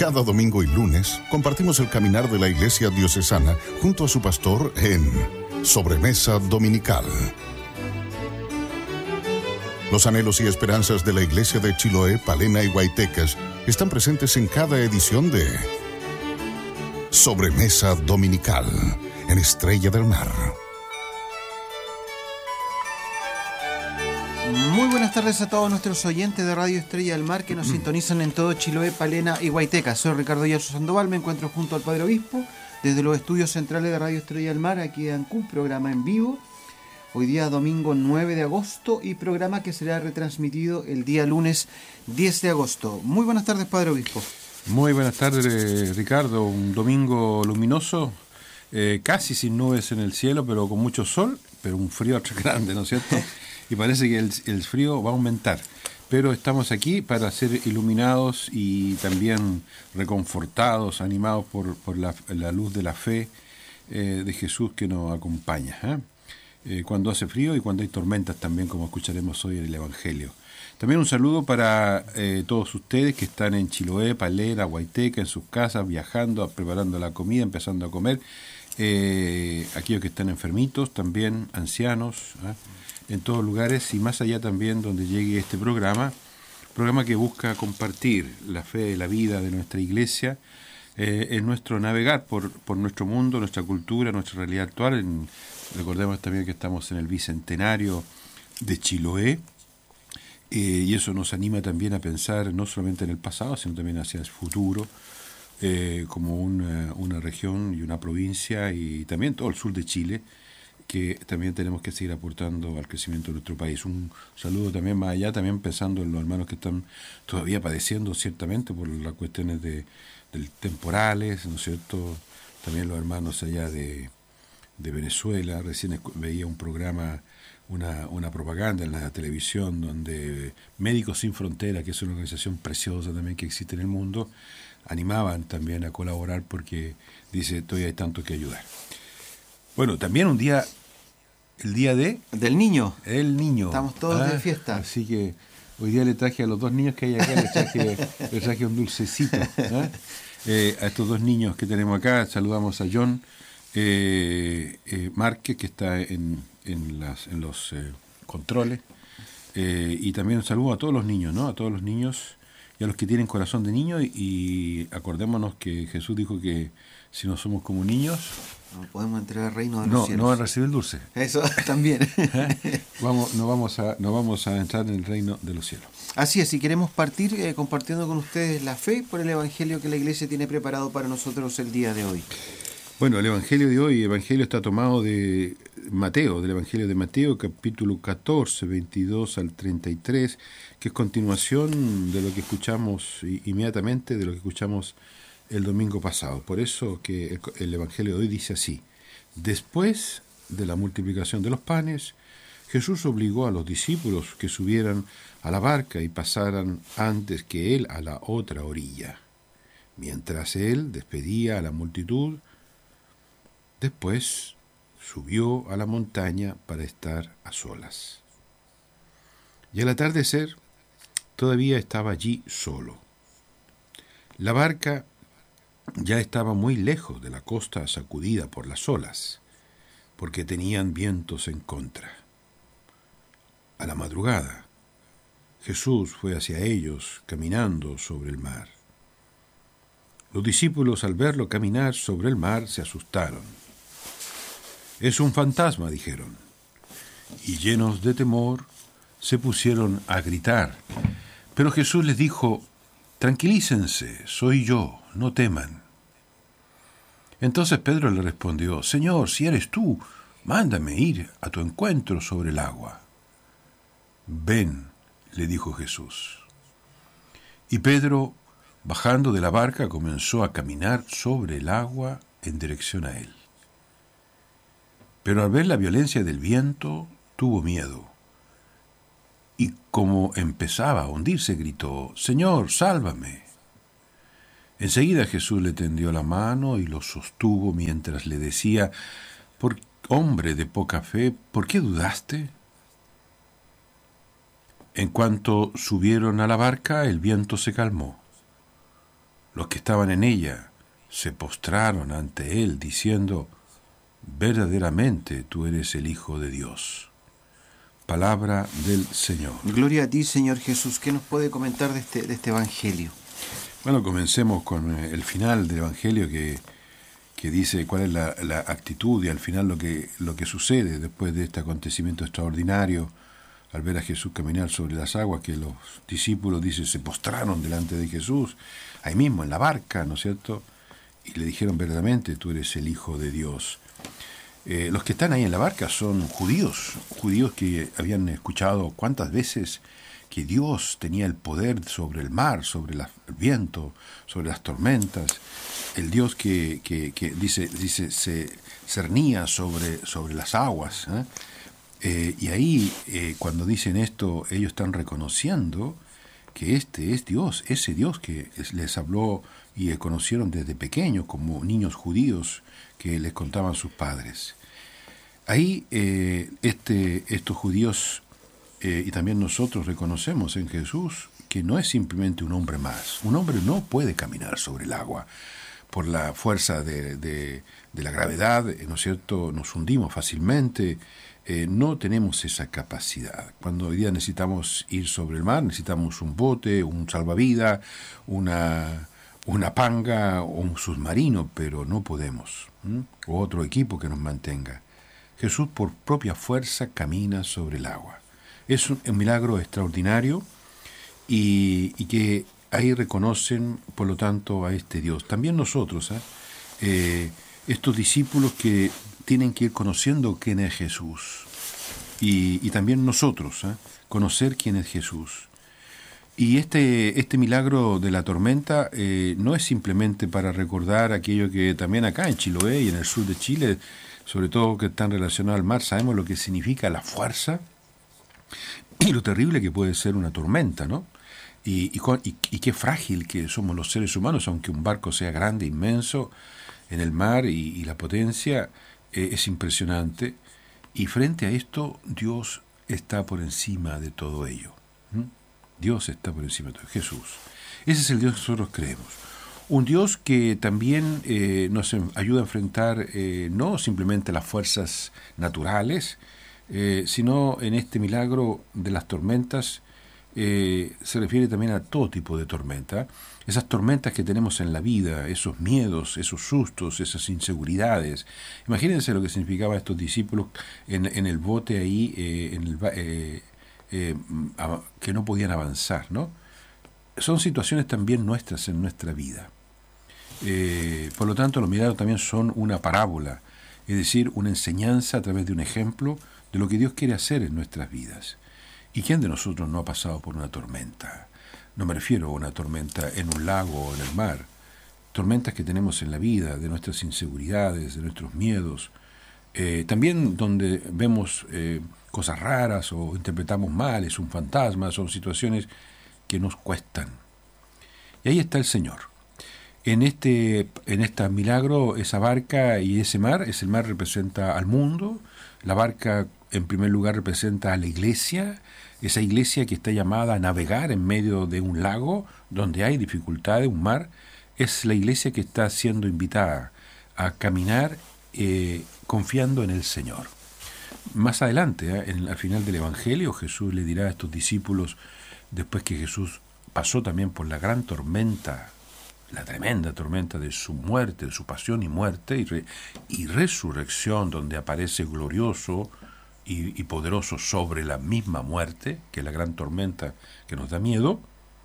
Cada domingo y lunes compartimos el caminar de la Iglesia Diocesana junto a su pastor en Sobremesa Dominical. Los anhelos y esperanzas de la Iglesia de Chiloé, Palena y Guaitecas están presentes en cada edición de Sobremesa Dominical en Estrella del Mar. Muy buenas tardes a todos nuestros oyentes de Radio Estrella del Mar que nos sintonizan en todo Chiloé, Palena y Guaitecas. Soy Ricardo Yarzo Sandoval, me encuentro junto al Padre Obispo desde los estudios centrales de Radio Estrella del Mar, aquí en Ancú, programa en vivo. Hoy día domingo 9 de agosto y programa que será retransmitido el día lunes 10 de agosto. Muy buenas tardes, Padre Obispo. Muy buenas tardes, Ricardo. Un domingo luminoso, casi sin nubes en el cielo, pero con mucho sol, pero un frío grande, ¿no es cierto? Y parece que el frío va a aumentar. Pero estamos aquí para ser iluminados y también reconfortados, animados por la luz de la fe de Jesús que nos acompaña, cuando hace frío y cuando hay tormentas también, como escucharemos hoy en el Evangelio. También un saludo para todos ustedes que están en Chiloé, Palena, Guaiteca, en sus casas, viajando, preparando la comida, empezando a comer. Aquellos que están enfermitos, también ancianos, en todos lugares y más allá también donde llegue este programa que busca compartir la fe, la vida de nuestra iglesia, en nuestro navegar por nuestro mundo, nuestra cultura, nuestra realidad actual. Recordemos también que estamos en el bicentenario de Chiloé, y eso nos anima también a pensar no solamente en el pasado, sino también hacia el futuro, como una región y una provincia y también todo el sur de Chile, que también tenemos que seguir aportando al crecimiento de nuestro país. Un saludo también más allá, también pensando en los hermanos que están todavía padeciendo ciertamente por las cuestiones de temporales, ¿no es cierto? También los hermanos allá de Venezuela. Recién veía un programa, una propaganda en la televisión donde Médicos Sin Fronteras, que es una organización preciosa también que existe en el mundo, animaban también a colaborar porque dice, todavía hay tanto que ayudar. Bueno, también el día del niño. El niño. Estamos todos de fiesta. Así que hoy día le traje a los dos niños que hay acá, le traje un dulcecito. A estos dos niños que tenemos acá, saludamos a John Márquez, que está en los controles, y también un saludo a todos los niños, ¿no? A todos los niños y a los que tienen corazón de niño, y acordémonos que Jesús dijo que si no somos como niños, no podemos entrar al reino de los cielos. No van a recibir el dulce. Eso también. No vamos a entrar en el reino de los cielos. Así es, y queremos partir compartiendo con ustedes la fe por el Evangelio que la Iglesia tiene preparado para nosotros el día de hoy. Bueno, el Evangelio de hoy, está tomado de Mateo, del Evangelio de Mateo, capítulo 14, 22 al 33, que es continuación de lo que escuchamos inmediatamente, de lo que escuchamos el domingo pasado. Por eso que el Evangelio de hoy dice así: después de la multiplicación de los panes, Jesús obligó a los discípulos que subieran a la barca y pasaran antes que él a la otra orilla, mientras él despedía a la multitud. Después subió a la montaña para estar a solas. Y al atardecer todavía estaba allí solo. La barca ya estaba muy lejos de la costa, sacudida por las olas, porque tenían vientos en contra. A la madrugada, Jesús fue hacia ellos caminando sobre el mar. Los discípulos, al verlo caminar sobre el mar, se asustaron. «Es un fantasma», dijeron, y llenos de temor se pusieron a gritar. Pero Jesús les dijo: «Tranquilícense, soy yo, no teman». Entonces Pedro le respondió: «Señor, si eres tú, mándame ir a tu encuentro sobre el agua». «Ven», le dijo Jesús. Y Pedro, bajando de la barca, comenzó a caminar sobre el agua en dirección a él. Pero al ver la violencia del viento, tuvo miedo. Y como empezaba a hundirse, gritó: «Señor, sálvame». Enseguida Jesús le tendió la mano y lo sostuvo mientras le decía: «Hombre de poca fe, ¿por qué dudaste?». En cuanto subieron a la barca, el viento se calmó. Los que estaban en ella se postraron ante él, diciendo: verdaderamente tú eres el Hijo de Dios. Palabra del Señor. Gloria a ti, Señor Jesús. ¿Qué nos puede comentar de este Evangelio? Bueno, comencemos con el final del Evangelio que dice cuál es la actitud y al final lo que sucede después de este acontecimiento extraordinario, al ver a Jesús caminar sobre las aguas, que los discípulos, dice, se postraron delante de Jesús, ahí mismo en la barca, ¿no es cierto? Y le dijeron: verdaderamente tú eres el Hijo de Dios. Los que están ahí en la barca son judíos que habían escuchado cuántas veces que Dios tenía el poder sobre el mar, sobre el viento, sobre las tormentas, el Dios que dice se cernía sobre las aguas. Y ahí, cuando dicen esto, ellos están reconociendo que este es Dios, ese Dios que les habló y conocieron desde pequeños como niños judíos que les contaban sus padres. Ahí estos judíos y también nosotros reconocemos en Jesús que no es simplemente un hombre más. Un hombre no puede caminar sobre el agua. Por la fuerza de la gravedad, ¿no es cierto?, nos hundimos fácilmente. No tenemos esa capacidad. Cuando hoy día necesitamos ir sobre el mar, necesitamos un bote, un salvavidas, una panga o un submarino, pero no podemos. O otro equipo que nos mantenga. Jesús por propia fuerza camina sobre el agua. Es un milagro extraordinario y que ahí reconocen, por lo tanto, a este Dios. También nosotros, estos discípulos que tienen que ir conociendo quién es Jesús. Y también nosotros, conocer quién es Jesús. Y este milagro de la tormenta no es simplemente para recordar aquello que también acá en Chiloé y en el sur de Chile, sobre todo que están relacionados al mar, sabemos lo que significa la fuerza y lo terrible que puede ser una tormenta, ¿no? Y qué frágil que somos los seres humanos, aunque un barco sea grande, inmenso, en el mar y la potencia es impresionante. Y frente a esto, Dios está por encima de todo ello. Dios está por encima de todo. Jesús. Ese es el Dios que nosotros creemos. Un Dios que también nos ayuda a enfrentar no simplemente las fuerzas naturales, sino en este milagro de las tormentas, se refiere también a todo tipo de tormenta. Esas tormentas que tenemos en la vida, esos miedos, esos sustos, esas inseguridades. Imagínense lo que significaba estos discípulos en el bote ahí, que no podían avanzar, ¿no? Son situaciones también nuestras en nuestra vida. Por lo tanto, los milagros también son una parábola, es decir, una enseñanza a través de un ejemplo de lo que Dios quiere hacer en nuestras vidas. ¿Y quién de nosotros no ha pasado por una tormenta? No me refiero a una tormenta en un lago o en el mar. Tormentas que tenemos en la vida, de nuestras inseguridades, de nuestros miedos. También donde vemos cosas raras o interpretamos mal, es un fantasma, son situaciones que nos cuestan. Y ahí está el Señor. En este milagro, esa barca y ese mar representa al mundo. La barca, en primer lugar, representa a la iglesia, esa iglesia que está llamada a navegar en medio de un lago donde hay dificultades, un mar. Es la iglesia que está siendo invitada a caminar confiando en el Señor. Más adelante, al final del Evangelio, Jesús le dirá a estos discípulos, después que Jesús pasó también por la gran tormenta, la tremenda tormenta de su muerte, de su pasión y muerte y resurrección, donde aparece glorioso y poderoso sobre la misma muerte, que es la gran tormenta que nos da miedo.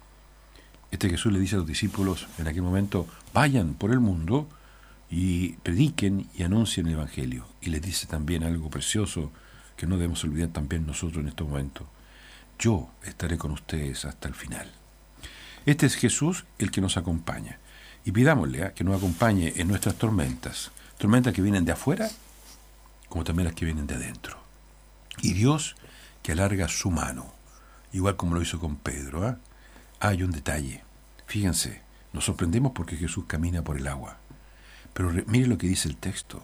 Jesús le dice a los discípulos en aquel momento: vayan por el mundo y prediquen y anuncien el Evangelio. Y les dice también algo precioso que no debemos olvidar también nosotros en este momento: yo estaré con ustedes hasta el final. Este es Jesús el que nos acompaña. Y pidámosle que nos acompañe en nuestras tormentas que vienen de afuera, como también las que vienen de adentro. Y Dios que alarga su mano, igual como lo hizo con Pedro. Hay un detalle. Fíjense, nos sorprendemos porque Jesús camina por el agua. Pero mire lo que dice el texto.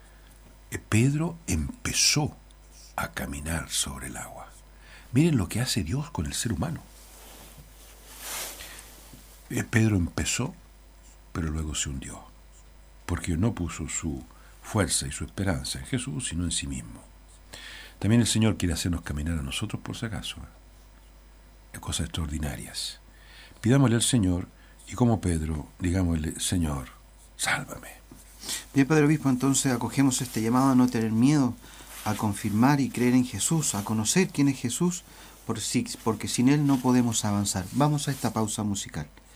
Pedro empezó a caminar sobre el agua. Miren lo que hace Dios con el ser humano. Pedro empezó pero luego se hundió, porque no puso su fuerza y su esperanza en Jesús, sino en sí mismo. También el Señor quiere hacernos caminar a nosotros por si acaso, en cosas extraordinarias. Pidámosle al Señor y como Pedro, digámosle: Señor, sálvame. Bien, Padre Obispo, entonces acogemos este llamado a no tener miedo, a confirmar y creer en Jesús, a conocer quién es Jesús, porque sin Él no podemos avanzar. Vamos a esta pausa musical.